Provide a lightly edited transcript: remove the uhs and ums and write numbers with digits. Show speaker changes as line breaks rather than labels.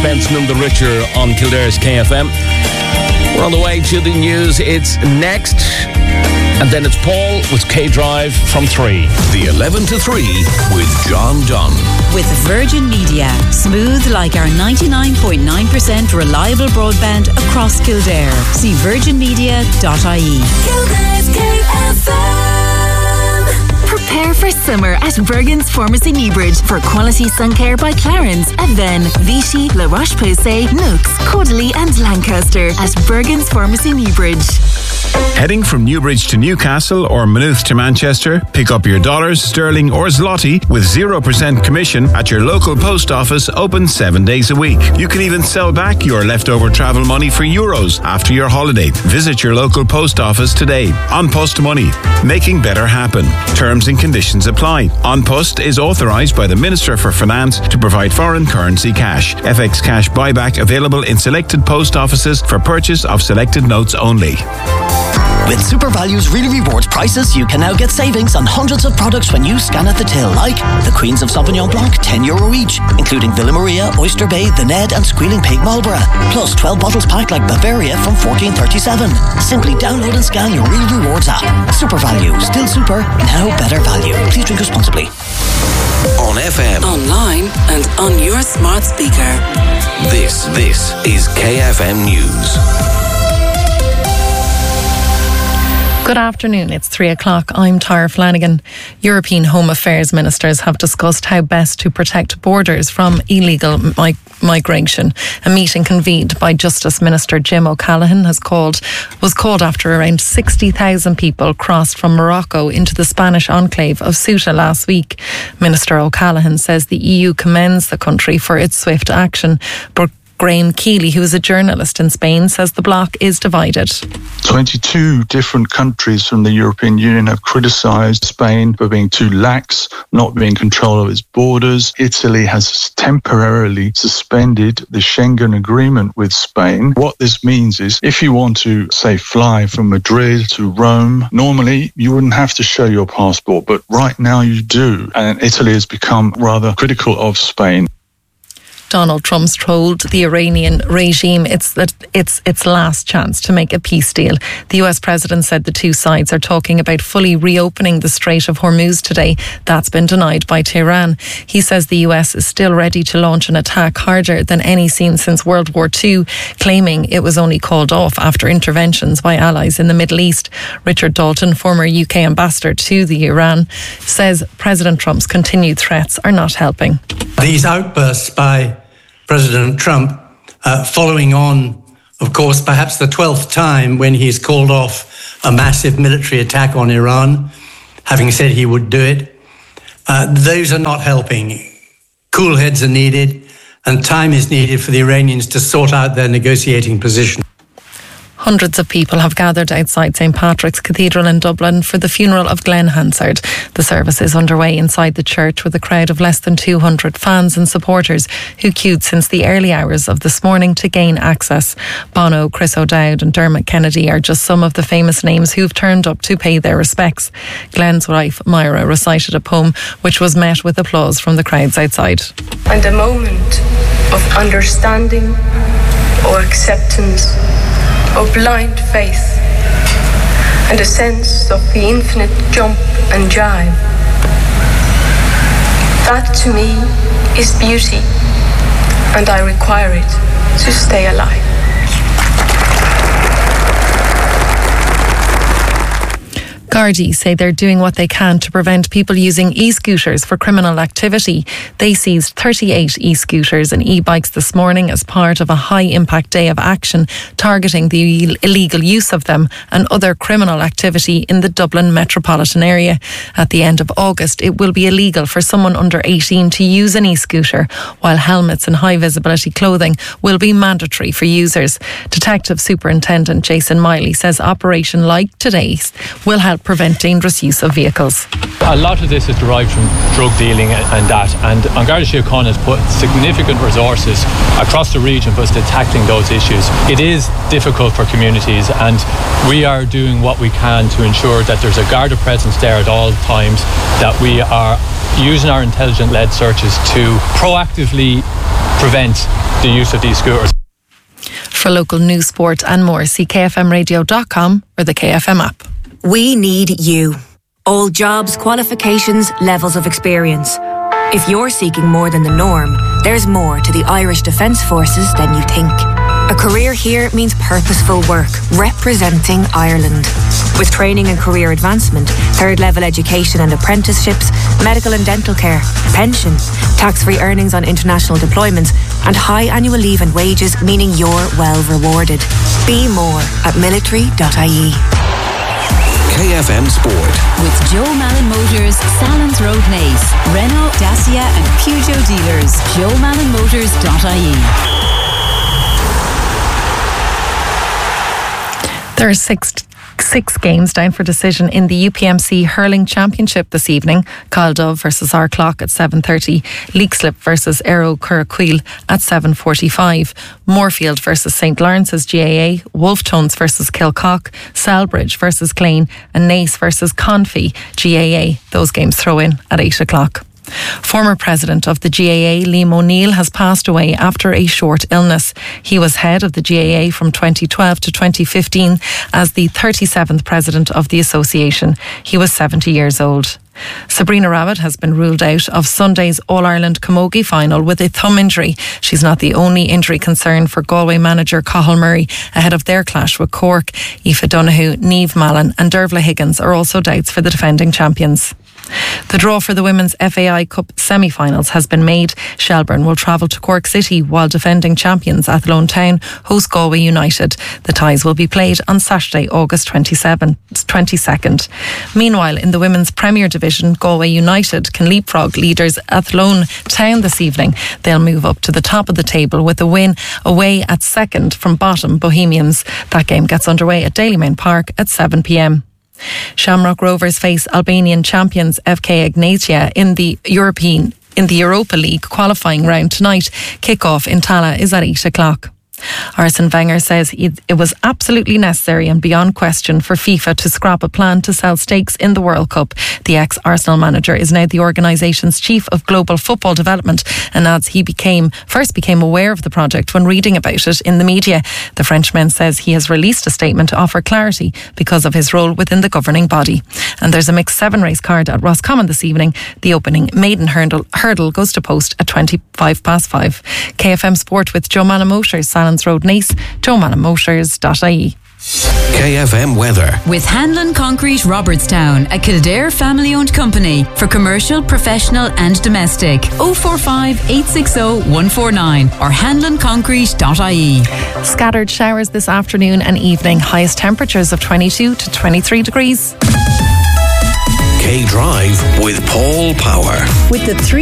Spence, none the richer on Kildare's KFM. We're on the way to the news. It's next. And then it's Paul with K-Drive from 3.
The 11 to 3 with John Dunn.
With Virgin Media. Smooth like our 99.9% reliable broadband across Kildare. See virginmedia.ie.
Kildare's KFM. Prepare for summer at Bergen's Pharmacy Newbridge for quality sun care by Clarins, Aven, Vichy, La Roche-Posay, Nooks, Caudalie and Lancaster at Bergen's Pharmacy Newbridge.
Heading from Newbridge to Newcastle or Maynooth to Manchester, pick up your dollars, sterling or zloty with 0% commission at your local post office, open 7 days a week. You can even sell back your leftover travel money for euros after your holiday. Visit your local post office today. An Post Money, making better happen. Terms and conditions apply. An Post is authorised by the Minister for Finance to provide foreign currency cash. FX cash buyback available in selected post offices for purchase of selected notes only.
With Super Value's Really Rewards prices, you can now get savings on hundreds of products when you scan at the till, like the Queens of Sauvignon Blanc, €10 each, including Villa Maria, Oyster Bay, The Ned and Squealing Pig Marlborough, plus 12 bottles packed like Bavaria from $14.37. Simply download and scan your Really Rewards app. Super Value, still super, now better value. Please drink responsibly.
On FM.
Online and on your smart speaker.
This is KFM News.
Good afternoon, it's 3 o'clock. I'm Tara Flanagan. European Home Affairs ministers have discussed how best to protect borders from illegal migration. A meeting convened by Justice Minister Jim O'Callaghan was called after around 60,000 people crossed from Morocco into the Spanish enclave of Ceuta last week. Minister O'Callaghan says the EU commends the country for its swift action, but Graham Keeley, who is a journalist in Spain, says the bloc is divided.
22 different countries from the European Union have criticised Spain for being too lax, not being in control of its borders. Italy has temporarily suspended the Schengen agreement with Spain. What this means is if you want to, say, fly from Madrid to Rome, normally you wouldn't have to show your passport, but right now you do. And Italy has become rather critical of Spain.
Donald Trump's told the Iranian regime it's its last chance to make a peace deal. The US president said the two sides are talking about fully reopening the Strait of Hormuz today. That's been denied by Tehran. He says the US is still ready to launch an attack harder than any seen since World War II, claiming it was only called off after interventions by allies in the Middle East. Richard Dalton, former UK ambassador to the Iran, says President Trump's continued threats are not helping.
These outbursts by President Trump, following on, of course, perhaps the 12th time when he's called off a massive military attack on Iran, having said he would do it. Those are not helping. Cool heads are needed, and time is needed for the Iranians to sort out their negotiating position.
Hundreds of people have gathered outside St Patrick's Cathedral in Dublin for the funeral of Glenn Hansard. The service is underway inside the church with a crowd of less than 200 fans and supporters who queued since the early hours of this morning to gain access. Bono, Chris O'Dowd and Dermot Kennedy are just some of the famous names who've turned up to pay their respects. Glenn's wife, Myra, recited a poem which was met with applause from the crowds outside.
And a moment of understanding or acceptance or blind faith, and a sense of the infinite jump and jive. That to me is beauty, and I require it to stay alive.
Gardaí say they're doing what they can to prevent people using e-scooters for criminal activity. They seized 38 e-scooters and e-bikes this morning as part of a high-impact day of action targeting the illegal use of them and other criminal activity in the Dublin metropolitan area. At the end of August, it will be illegal for someone under 18 to use an e-scooter, while helmets and high-visibility clothing will be mandatory for users. Detective Superintendent Jason Miley says operation like today's will help prevent dangerous use of vehicles.
A lot of this is derived from drug dealing and that, and An Garda Síochána has put significant resources across the region for us to tackling those issues. It is difficult for communities, and we are doing what we can to ensure that there's a Garda presence there at all times, that we are using our intelligent-led searches to proactively prevent the use of these scooters.
For local news, sport and more, see kfmradio.com or the KFM app.
We need you. All jobs, qualifications, levels of experience. If you're seeking more than the norm, there's more to the Irish Defence Forces than you think. A career here means purposeful work, representing Ireland. With training and career advancement, third-level education and apprenticeships, medical and dental care, pension, tax-free earnings on international deployments, and high annual leave and wages, meaning you're well rewarded. Be more at military.ie.
KFM Sport.
With Joe Malin Motors, Salons Road Nace, Renault, Dacia and Peugeot dealers. JoeMalinMotors.ie.
There are six games down for decision in the UPMC Hurling Championship this evening. Caldove versus Arcloch at 7:30. Leixlip versus Aero Curraquil at 7:45. Moorfield versus St Lawrence's GAA. Wolftones versus Kilcock. Selbridge versus Clane. And Nace versus Confey GAA. Those games throw in at 8 o'clock. Former president of the GAA, Liam O'Neill, has passed away after a short illness. He was head of the GAA from 2012 to 2015 as the 37th president of the association. He was 70 years old. Sabrina Rabbit has been ruled out of Sunday's All-Ireland Camogie final with a thumb injury. She's not the only injury concern for Galway manager Cathal Murray ahead of their clash with Cork. Aoife Donoghue, Niamh Mallon and Dervla Higgins are also doubts for the defending champions. The draw for the Women's FAI Cup semi-finals has been made. Shelbourne will travel to Cork City while defending champions Athlone Town host Galway United. The ties will be played on Saturday, August 22nd. Meanwhile, in the Women's Premier Division, Galway United can leapfrog leaders Athlone Town this evening. They'll move up to the top of the table with a win away at second from bottom Bohemians. That game gets underway at Dalymount Park at 7 p.m. Shamrock Rovers face Albanian champions FK Ignatia in the Europa League qualifying round tonight. Kick-off in Tala is at 8 o'clock. Arsene Wenger says it was absolutely necessary and beyond question for FIFA to scrap a plan to sell stakes in the World Cup. The ex-Arsenal manager is now the organisation's chief of global football development and adds he first became aware of the project when reading about it in the media. The Frenchman says he has released a statement to offer clarity because of his role within the governing body. And there's a mixed 7-race card at Roscommon this evening. The opening maiden hurdle goes to post at 5:25. KFM Sport with Joe Malin Motors, Salons Road Nace, JoeMalinMotors.ie.
KFM Weather.
With Hanlon Concrete Robertstown, a Kildare family-owned company for commercial, professional and domestic. 045 860 149 or hanlonconcrete.ie.
Scattered showers this afternoon and evening. Highest temperatures of 22 to 23 degrees.
K Drive with Paul Power.
With the 3